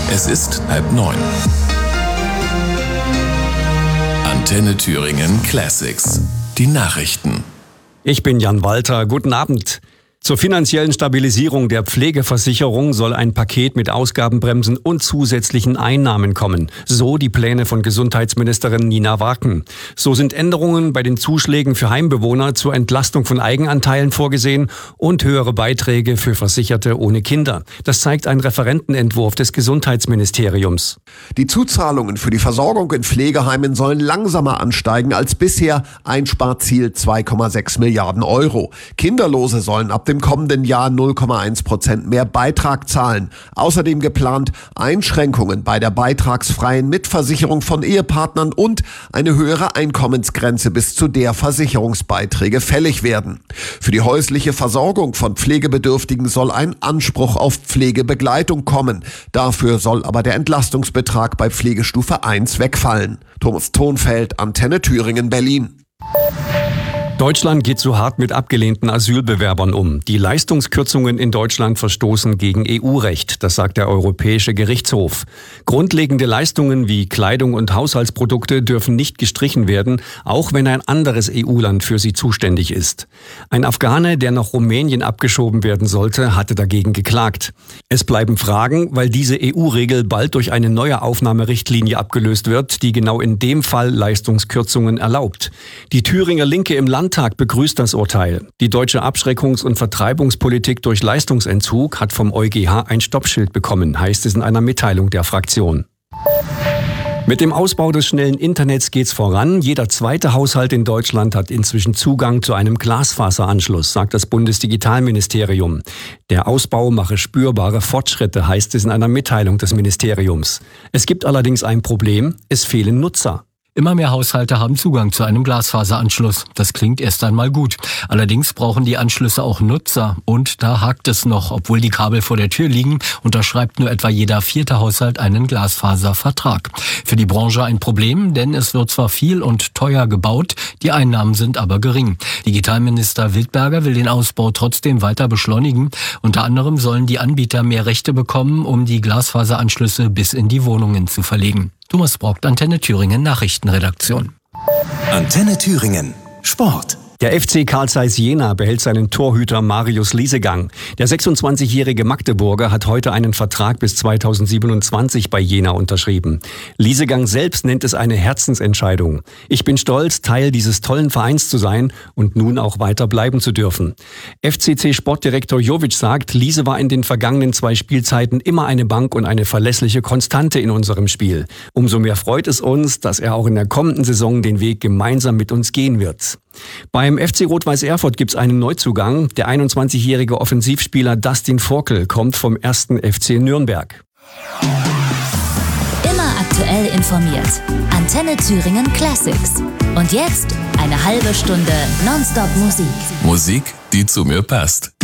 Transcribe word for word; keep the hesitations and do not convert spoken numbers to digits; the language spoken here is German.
Es ist halb neun. Antenne Thüringen Classics. Die Nachrichten. Ich bin Jan Walter. Guten Abend. Zur finanziellen Stabilisierung der Pflegeversicherung soll ein Paket mit Ausgabenbremsen und zusätzlichen Einnahmen kommen. So die Pläne von Gesundheitsministerin Nina Waken. So sind Änderungen bei den Zuschlägen für Heimbewohner zur Entlastung von Eigenanteilen vorgesehen und höhere Beiträge für Versicherte ohne Kinder. Das zeigt ein Referentenentwurf des Gesundheitsministeriums. Die Zuzahlungen für die Versorgung in Pflegeheimen sollen langsamer ansteigen als bisher. Einsparziel zwei Komma sechs Milliarden Euro. Kinderlose sollen ab dem Im kommenden Jahr null Komma eins Prozent mehr Beitrag zahlen. Außerdem geplant Einschränkungen bei der beitragsfreien Mitversicherung von Ehepartnern und eine höhere Einkommensgrenze, bis zu der Versicherungsbeiträge fällig werden. Für die häusliche Versorgung von Pflegebedürftigen soll ein Anspruch auf Pflegebegleitung kommen. Dafür soll aber der Entlastungsbetrag bei Pflegestufe eins wegfallen. Thomas Thonfeld, Antenne Thüringen, Berlin. Deutschland geht zu hart mit abgelehnten Asylbewerbern um. Die Leistungskürzungen in Deutschland verstoßen gegen E U-Recht, das sagt der Europäische Gerichtshof. Grundlegende Leistungen wie Kleidung und Haushaltsprodukte dürfen nicht gestrichen werden, auch wenn ein anderes E U-Land für sie zuständig ist. Ein Afghane, der nach Rumänien abgeschoben werden sollte, hatte dagegen geklagt. Es bleiben Fragen, weil diese E U-Regel bald durch eine neue Aufnahmerichtlinie abgelöst wird, die genau in dem Fall Leistungskürzungen erlaubt. Die Thüringer Linke im Land Landtag begrüßt das Urteil. Die deutsche Abschreckungs- und Vertreibungspolitik durch Leistungsentzug hat vom EuGH ein Stoppschild bekommen, heißt es in einer Mitteilung der Fraktion. Mit dem Ausbau des schnellen Internets geht's voran. Jeder zweite Haushalt in Deutschland hat inzwischen Zugang zu einem Glasfaseranschluss, sagt das Bundesdigitalministerium. Der Ausbau mache spürbare Fortschritte, heißt es in einer Mitteilung des Ministeriums. Es gibt allerdings ein Problem: Es fehlen Nutzer. Immer mehr Haushalte haben Zugang zu einem Glasfaseranschluss. Das klingt erst einmal gut. Allerdings brauchen die Anschlüsse auch Nutzer. Und da hakt es noch. Obwohl die Kabel vor der Tür liegen, unterschreibt nur etwa jeder vierte Haushalt einen Glasfaservertrag. Für die Branche ein Problem, denn es wird zwar viel und teuer gebaut, die Einnahmen sind aber gering. Digitalminister Wildberger will den Ausbau trotzdem weiter beschleunigen. Unter anderem sollen die Anbieter mehr Rechte bekommen, um die Glasfaseranschlüsse bis in die Wohnungen zu verlegen. Thomas Brockt, Antenne Thüringen Nachrichtenredaktion. Antenne Thüringen Sport. Der F C Carl Zeiss Jena behält seinen Torhüter Marius Liesegang. Der sechsundzwanzigjährige Magdeburger hat heute einen Vertrag bis zweitausendsiebenundzwanzig bei Jena unterschrieben. Liesegang selbst nennt es eine Herzensentscheidung. Ich bin stolz, Teil dieses tollen Vereins zu sein und nun auch weiter bleiben zu dürfen. F C C-Sportdirektor Jovic sagt, Liese war in den vergangenen zwei Spielzeiten immer eine Bank und eine verlässliche Konstante in unserem Spiel. Umso mehr freut es uns, dass er auch in der kommenden Saison den Weg gemeinsam mit uns gehen wird. Beim F C Rot-Weiß Erfurt gibt's einen Neuzugang. Der einundzwanzigjährige Offensivspieler Dustin Vorkel kommt vom ersten F C Nürnberg. Immer aktuell informiert. Antenne Thüringen Classics. Und jetzt eine halbe Stunde Nonstop Musik. Musik, die zu mir passt.